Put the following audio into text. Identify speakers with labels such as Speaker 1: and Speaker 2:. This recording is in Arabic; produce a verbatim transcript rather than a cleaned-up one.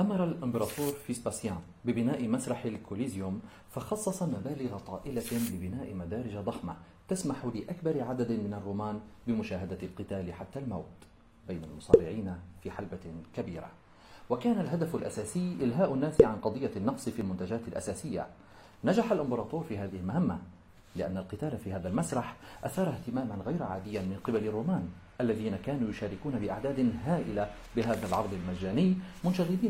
Speaker 1: أمر الإمبراطور فيسباسيان ببناء مسرح الكوليزيوم، فخصص مبالغ طائلة لبناء مدارج ضخمة تسمح لأكبر عدد من الرومان بمشاهدة القتال حتى الموت بين المصارعين في حلبة كبيرة. وكان الهدف الأساسي إلهاء الناس عن قضية النقص في المنتجات الأساسية. نجح الإمبراطور في هذه المهمة لأن القتال في هذا المسرح أثار اهتماما غير عاديا من قبل الرومان الذين كانوا يشاركون بأعداد هائلة بهذا العرض المجاني، منشغلين